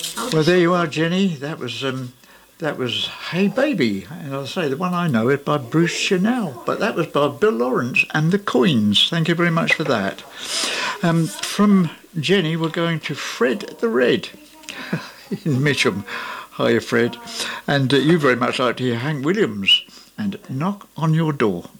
Well, there you are, Jenny. That was Hey Baby, and I'll say the one I know is by Bruce Chanel, but that was by Bill Lawrence and the Coins. Thank you very much for that. From Jenny, we're going to Fred the Red in Mitcham. Hiya, Fred. And you very much like to hear Hank Williams and Knock on Your Door.